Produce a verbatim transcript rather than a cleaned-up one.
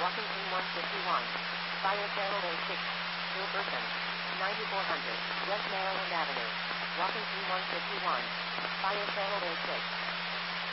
Washington one fifty-one. Fire Channel A six. Gilberton. ninety-four hundred. West Maryland Avenue. Washington one fifty-one. Fire Channel A six.